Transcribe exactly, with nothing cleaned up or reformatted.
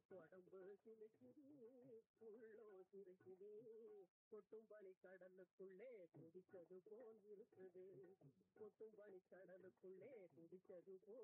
உடம்பு சிலுக்குது உள்ளோ சிரிக்குது கொட்டும் பனி கடலுக்குள்ளே குதித்தது போல் இருக்குது கொட்டும் பனி கடலுக்குள்ளே குதித்தது போல்